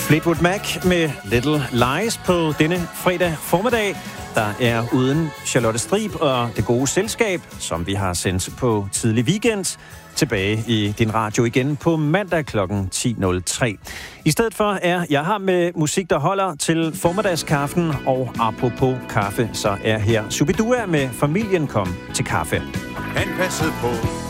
Fleetwood Mac med Little Lies på denne fredag formiddag, der er uden Charlotte Strib og det gode selskab, som vi har sendt på tidlig weekend, tilbage i din radio igen på mandag kl. 10.03. I stedet for er jeg har med musik, der holder til formiddagskaffen, og apropos kaffe, så er her Shubidua med Familien kom til kaffe. Han passede på